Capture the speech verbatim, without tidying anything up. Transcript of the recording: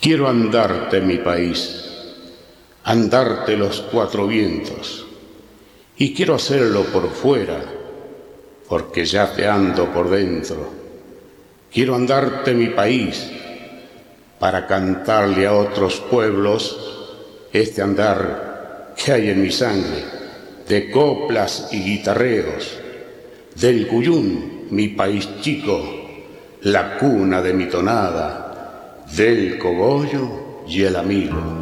Quiero andarte mi país, andarte los cuatro vientos, y quiero hacerlo por fuera, porque ya te ando por dentro. Quiero andarte mi país, para cantarle a otros pueblos este andar que hay en mi sangre, de coplas y guitarreos, del Cuyún, mi país chico, la cuna de mi tonada, del cogollo y el amigo.